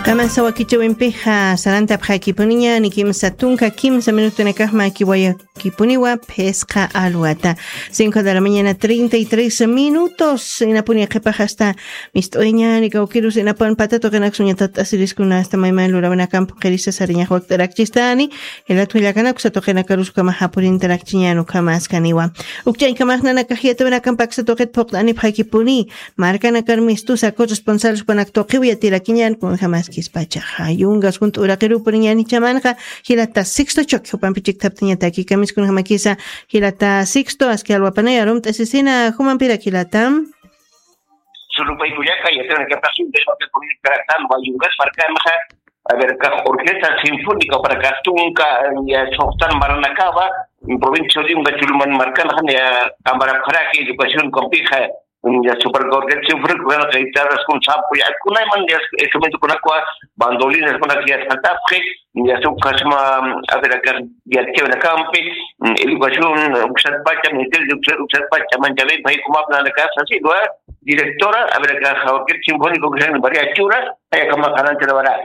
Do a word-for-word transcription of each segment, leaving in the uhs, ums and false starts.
Kama sawa kichawimpiha saranta pha kipuniña ni kimsa tunka kimsa minuto nakahma kiwaya kipuniwa pesca aluata. cinco de la mañana treinta y tres minutos. Inapunia kepaha hasta mistoña ni kaukirus inapan patato kanak suñatat asiriskuna hasta maima lurawana campo kerisa sariña huak tarakchistani. El atuya kanak sa tokena karus kama hapurin tarakchiñano kama askaniwa. Ukchay kamahna nakahieta wana kampak sa toket poktani pha kipuni. Marca nakarmistu sa corresponsal panak tokiwya tirakiñan kun jamás Kispacha yungas junto urakiru puriñani chamanja hilata sixto chok hupampichik taptiña taki kamis kun hamakisa hilata sixto aski alwapanaya rum tasisina humampira hilata Surupay kuyaka ya tiene que pasar un beso que con el caractal va yungas marca maja a ver ka orquesta sinfónica para kastunka ya soktan maranakaba en provincia de Unga chuluman marca ya amara karaki educación compleja ya super orquesta sinfónica que guitarras con sapo ya kuna man ya instrumento con aqua bandolines con aqua saltapre ya su kasma a ver acá ya tiene una campi educación usat pacha ministerio usat pacha manjave bhai como apna la casa así lo directora a ver acá orquesta sinfónica que en varias churas hay como canal de la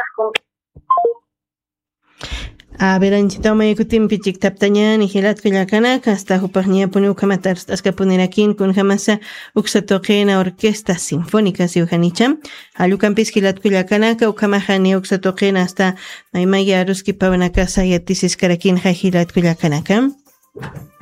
A ver, anchita me ikutim pichik taptaña ni hilat kuyakana hasta hupagnia puni ukamatar hasta poner aquí con jamasa uksatoqena orquesta sinfónica si ujanicha alukampis hilat kuyakana ka ukamahani uksatoqena hasta maimaya ruski pawana casa y atisis karakin hilat kuyakana.